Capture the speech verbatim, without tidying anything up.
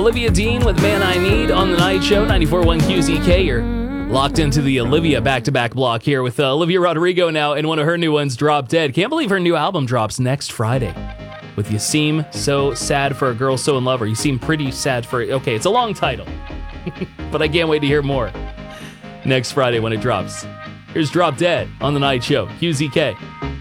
Olivia Dean with Man I Need on The Night Show, ninety-four point one Q Z K. You're locked into the Olivia back-to-back block here with uh, Olivia Rodrigo now, and one of her new ones, Drop Dead. Can't believe her new album drops next Friday with You Seem So Sad for a Girl So in Love, or You Seem Pretty Sad for... Okay, it's a long title, but I can't wait to hear more next Friday when it drops. Here's Drop Dead on The Night Show, Q Z K.